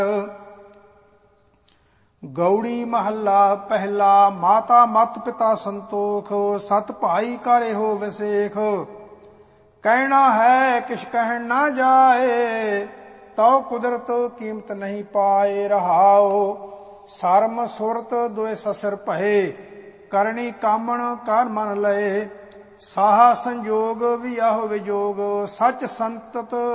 ਗੌੜੀ ਮਹੱਲਾ ਪਹਿਲਾ। ਮਾਤਾ ਮਤ ਪਿਤਾ ਸੰਤੋਖ, ਸਤ ਭਾਈ ਕਾ ਇਹੋ ਵਿਸੇਖ। ਕਹਿਣਾ ਹੈ ਕਿਛ ਕਹਿਣ ਨਾ ਜਾਏ, ਤਉ ਕੁਦਰਤ ਕੀਮਤ ਨਹੀਂ ਪਾਏ। ਰਹਾਉ ਸਰਮ ਸੁਰਤ ਦੋਇ ਸਸਰ ਭਏ, ਕਰਨੀ ਕਾਮਣ ਕਰ ਮਨ ਲਏ। ਸਾਹਾ ਸੰਜੋਗ ਵਿਆਹ ਵਿਜੋਗ, ਸਚ ਸੰਤਤ